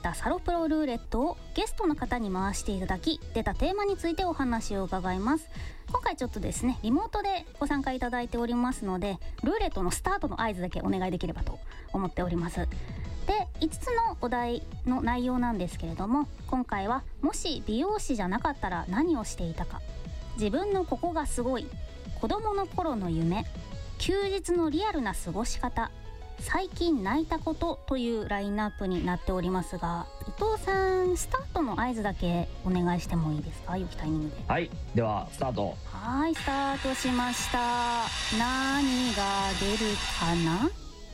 たサロプロルーレットをゲストの方に回していただき、出たテーマについてお話を伺います。今回ちょっとですねリモートでご参加いただいておりますので、ルーレットのスタートの合図だけお願いできればと思っております。で、5つのお題の内容なんですけれども、今回はもし美容師じゃなかったら何をしていたか、自分のここがすごい、子供の頃の夢、休日のリアルな過ごし方、最近泣いたことというラインナップになっておりますが、伊藤さん、スタートの合図だけお願いしてもいいですか？良きタイミングで。 はい、ではスタート。 はい、スタートしました。何が出るかな？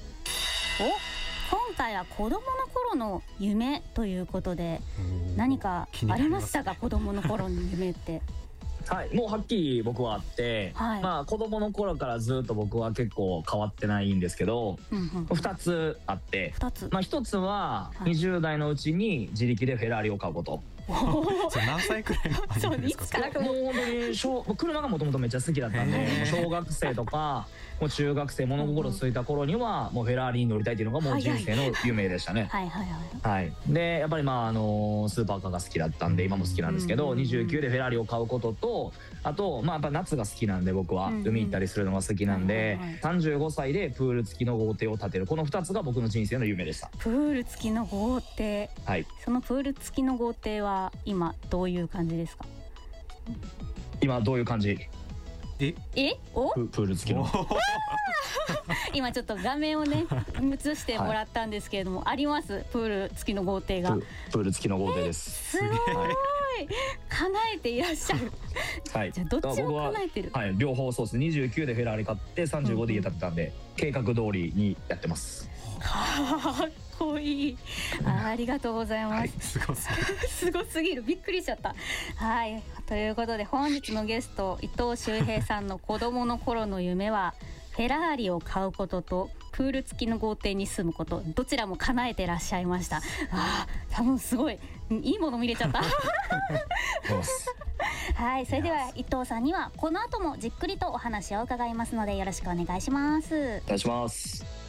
今回は子供の頃の夢ということで、何かありましたか？子供の頃の夢ってはい、もうはっきり僕はあって、 はい、 まあ子供の頃からずっと僕は結構変わってないんですけど、2つあって、1つは20代のうちに自力でフェラーリを買うこと。 それ何歳くらいのそういつからもう本当に車がもともとめっちゃ好きだったんで、小学生とかもう中学生物心ついた頃にはもうフェラーリに乗りたいっていうのがもう人生の夢でしたね。でやっぱりスーパーカーが好きだったんで、今も好きなんですけど、29でフェラーリを買うことと、あとやっぱ夏が好きなんで、僕は海行ったりするのが好きなんで、35歳でプール付きの豪邸を建てる、この2つが僕の人生の夢でした。 プール付きの豪邸、はい、そのプール付きの豪邸は今どういう感じですか？ 今どういう感じ？ プール付きの今ちょっと画面をね映してもらったんですけれども、あります、プール付きの豪邸が。 プール付きの豪邸です。 すごい、叶えていらっしゃる。じゃあどっちも叶えてる。 はい、両方そうです。29でフェラーリ買って35で家建てたんで、計画通りにやってます。 かっこいい。ありがとうございます。すごすぎる、びっくりしちゃった。はい、ということで本日のゲスト伊藤修平さんの子供の頃の夢はフェラーリを買うこととプール付きの豪邸に住むこと、どちらも叶えてらっしゃいました。多分すごいいいもの見れちゃったはい、それでは伊藤さんにはこの後もじっくりとお話を伺いますので、よろしくお願いします。 お願いします。